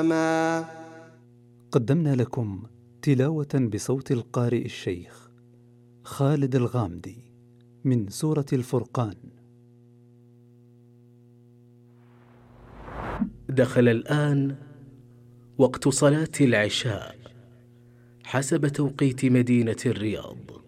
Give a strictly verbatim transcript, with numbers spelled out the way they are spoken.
قدمنا لكم تلاوة بصوت القارئ الشيخ خالد الغامدي من سورة الفرقان. دخل الآن وقت صلاة العشاء حسب توقيت مدينة الرياض.